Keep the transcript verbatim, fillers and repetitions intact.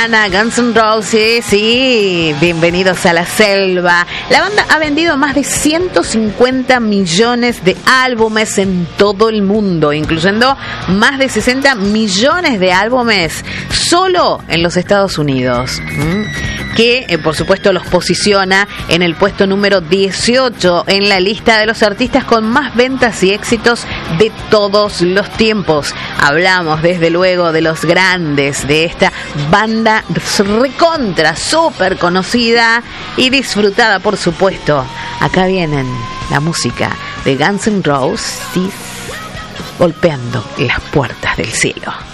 Ana, Guns N' Roses, sí, bienvenidos a la selva. La banda ha vendido más de ciento cincuenta millones de álbumes en todo el mundo, incluyendo más de sesenta millones de álbumes solo en los Estados Unidos. ¿Mm? Que eh, por supuesto los posiciona en el puesto número dieciocho en la lista de los artistas con más ventas y éxitos de todos los tiempos. Hablamos desde luego de los grandes, de esta banda recontra, súper conocida y disfrutada, por supuesto. Acá vienen la música de Guns N' Roses golpeando las puertas del cielo.